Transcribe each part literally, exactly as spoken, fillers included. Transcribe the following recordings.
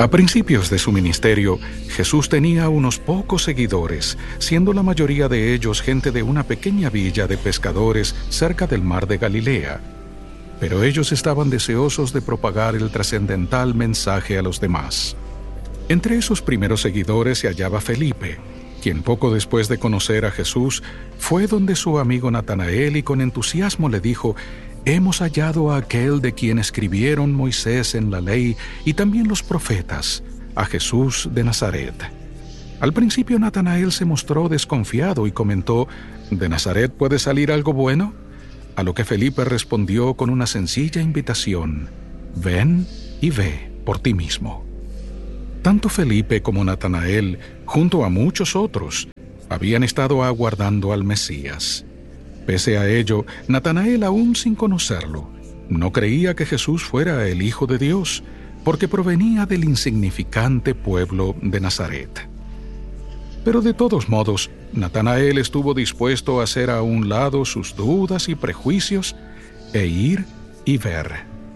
A principios de su ministerio, Jesús tenía unos pocos seguidores, siendo la mayoría de ellos gente de una pequeña villa de pescadores cerca del mar de Galilea. Pero ellos estaban deseosos de propagar el trascendental mensaje a los demás. Entre esos primeros seguidores se hallaba Felipe, quien poco después de conocer a Jesús fue donde su amigo Natanael y con entusiasmo le dijo: «Hemos hallado a aquel de quien escribieron Moisés en la ley y también los profetas, a Jesús de Nazaret». Al principio Natanael se mostró desconfiado y comentó: «¿De Nazaret puede salir algo bueno?». A lo que Felipe respondió con una sencilla invitación: «Ven y ve por ti mismo». Tanto Felipe como Natanael, junto a muchos otros, habían estado aguardando al Mesías. Pese a ello, Natanael, aún sin conocerlo, no creía que Jesús fuera el Hijo de Dios, porque provenía del insignificante pueblo de Nazaret. Pero de todos modos, Natanael estuvo dispuesto a hacer a un lado sus dudas y prejuicios e ir y ver.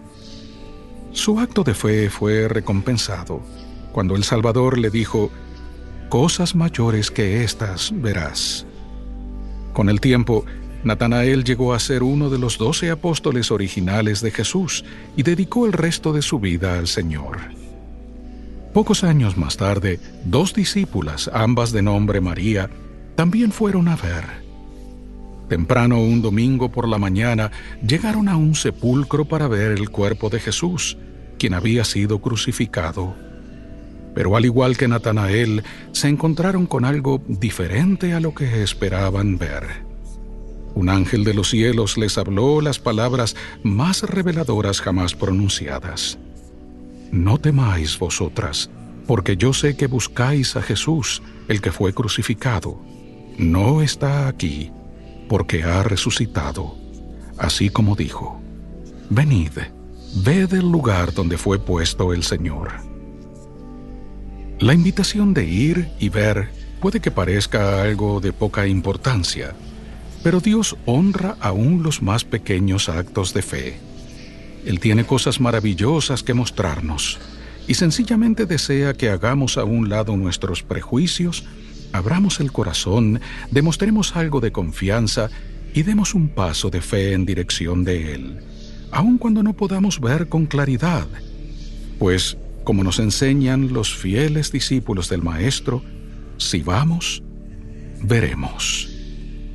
Su acto de fe fue recompensado cuando el Salvador le dijo: «Cosas mayores que estas verás». Con el tiempo, Natanael llegó a ser uno de los doce apóstoles originales de Jesús y dedicó el resto de su vida al Señor. Pocos años más tarde, dos discípulas, ambas de nombre María, también fueron a ver. Temprano un domingo por la mañana, llegaron a un sepulcro para ver el cuerpo de Jesús, quien había sido crucificado. Pero al igual que Natanael, se encontraron con algo diferente a lo que esperaban ver. Un ángel de los cielos les habló las palabras más reveladoras jamás pronunciadas. «No temáis vosotras, porque yo sé que buscáis a Jesús, el que fue crucificado. No está aquí, porque ha resucitado, así como dijo. Venid, ved el lugar donde fue puesto el Señor». La invitación de ir y ver puede que parezca algo de poca importancia, pero Dios honra aún los más pequeños actos de fe. Él tiene cosas maravillosas que mostrarnos y sencillamente desea que hagamos a un lado nuestros prejuicios, abramos el corazón, demostremos algo de confianza y demos un paso de fe en dirección de Él, aun cuando no podamos ver con claridad, pues, como nos enseñan los fieles discípulos del Maestro, si vamos, veremos.